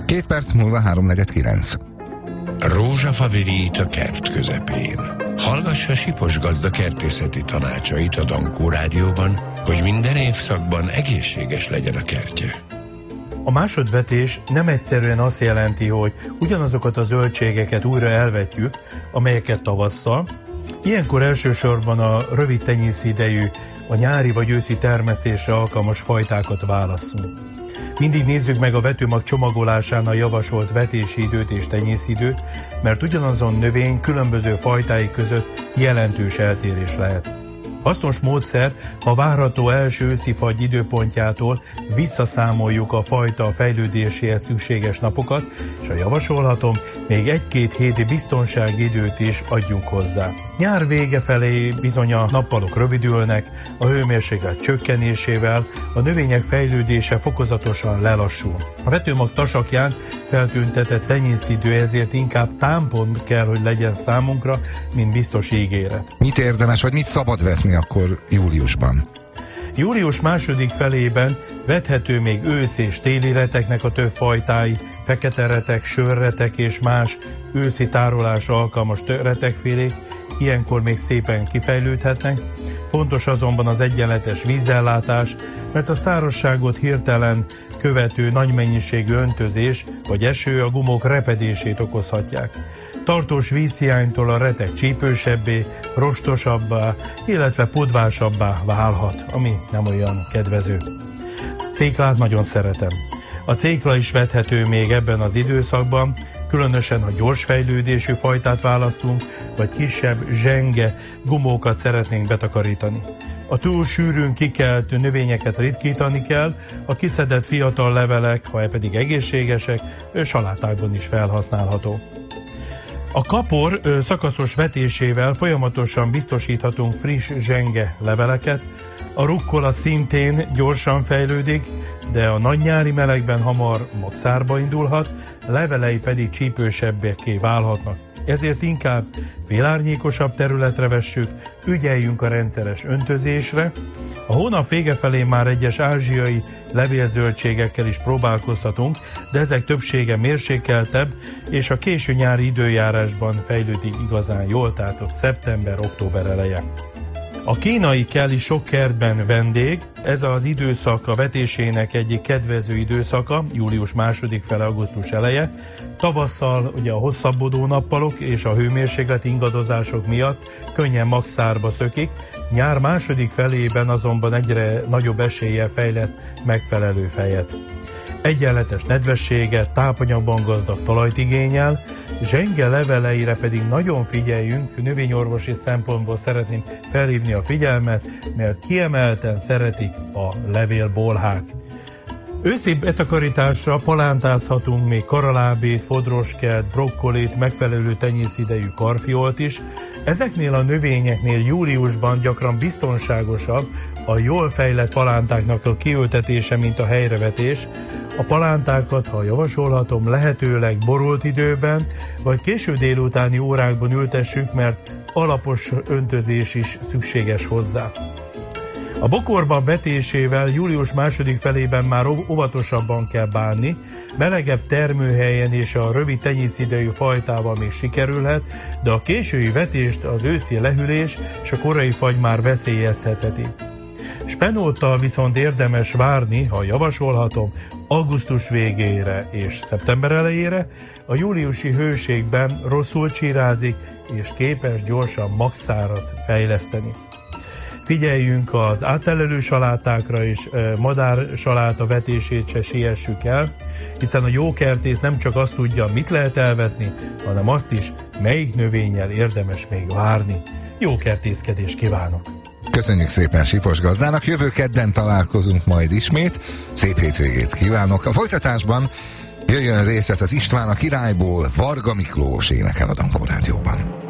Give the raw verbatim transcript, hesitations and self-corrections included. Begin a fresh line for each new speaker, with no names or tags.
Két perc múlva háromnegyed kilenc.
Rózsafa virít a kert közepén. Hallgassa Sipos gazda kertészeti tanácsait a Dankó Rádióban, hogy minden évszakban egészséges legyen a kertje.
A másodvetés nem egyszerűen azt jelenti, hogy ugyanazokat a zöldségeket újra elvetjük, amelyeket tavasszal. Ilyenkor elsősorban a rövid tenyészidejű, a nyári vagy őszi termesztésre alkalmas fajtákat válasszunk. Mindig nézzük meg a vetőmag csomagolásánál javasolt vetési időt és tenyészidőt, mert ugyanazon növény különböző fajtái között jelentős eltérés lehet. Hasznos módszer, ha várható első őszi fagy időpontjától visszaszámoljuk a fajta fejlődéséhez szükséges napokat, és ha javasolhatom, még egy-két hét biztonsági időt is adjunk hozzá. Nyár vége felé bizony a nappalok rövidülnek, a hőmérséklet csökkenésével a növények fejlődése fokozatosan lelassul. A vetőmag tasakján feltüntetett tenyészidő ezért inkább támpont kell, hogy legyen számunkra, mint biztos ígéret.
Mit érdemes, vagy mit szabad vetni akkor júliusban?
Július második felében vethető még ősz és téli reteknek a több fajtái, fekete retek, sörretek és más őszi tárolásra alkalmas retekfélék, ilyenkor még szépen kifejlődhetnek. Fontos azonban az egyenletes vízellátás, mert a szárazságot hirtelen követő nagy mennyiségű öntözés vagy eső a gumók repedését okozhatják. Tartós vízhiánytól a retek csípősebbé, rostosabbá, illetve podvásabbá válhat, ami nem olyan kedvező. Céklát nagyon szeretem. A cékla is vethető még ebben az időszakban, különösen ha gyors fejlődésű fajtát választunk, vagy kisebb, zsenge gumókat szeretnénk betakarítani. A túl sűrűn kikelt növényeket ritkítani kell, a kiszedett fiatal levelek, ha pedig egészségesek, salátákban is felhasználható. A kapor szakaszos vetésével folyamatosan biztosíthatunk friss, zsenge leveleket. A rukkola szintén gyorsan fejlődik, de a nagy nyári melegben hamar magszárba indulhat, levelei pedig csípősebbekké válhatnak. Ezért inkább félárnyékosabb területre vessük, ügyeljünk a rendszeres öntözésre. A hónap vége felé már egyes ázsiai levélzöldségekkel is próbálkozhatunk, de ezek többsége mérsékeltebb, és a késő nyári időjárásban fejlődik igazán jól, tehát ott szeptember-október eleje. A kínai kelly sok kertben vendég, ez az időszak a vetésének egyik kedvező időszaka, július második fele, augusztus eleje. Tavasszal ugye a hosszabbodó nappalok és a hőmérséklet ingadozások miatt könnyen magszárba szökik, nyár második felében azonban egyre nagyobb eséllyel fejleszt megfelelő fejet. Egyenletes nedvességet, tápanyagban gazdag talajt igényel, zsenge leveleire pedig nagyon figyeljünk, növényorvosi szempontból szeretném felhívni a figyelmet, mert kiemelten szeretik a levélbolhák. Őszi betakarításra palántázhatunk még karalábét, fodroskert, brokkolit, megfelelő tenyészidejű karfiolt is. Ezeknél a növényeknél júliusban gyakran biztonságosabb a jól fejlett palántáknak a kiültetése, mint a helyrevetés. A palántákat, ha javasolhatom, lehetőleg borult időben, vagy késő délutáni órákban ültessük, mert alapos öntözés is szükséges hozzá. A bokorban vetésével július második felében már óvatosabban kell bánni, melegebb termőhelyen és a rövid tenyészidejű fajtával még sikerülhet, de a késői vetést az őszi lehűlés és a korai fagy már veszélyeztetheti. Spenóttal viszont érdemes várni, ha javasolhatom, augusztus végére és szeptember elejére, a júliusi hőségben rosszul csírázik és képes gyorsan magszárat fejleszteni. Figyeljünk az átelelő salátákra és madár saláta vetését se siessük el, hiszen a jó kertész nem csak azt tudja, mit lehet elvetni, hanem azt is, melyik növényel érdemes még várni. Jó kertészkedést kívánok!
Köszönjük szépen Sipos gazdának, jövő kedden találkozunk majd ismét, szép hétvégét kívánok! A folytatásban jöjjön részlet az István a királyból, Varga Miklós énekel a Dankó Rádióban.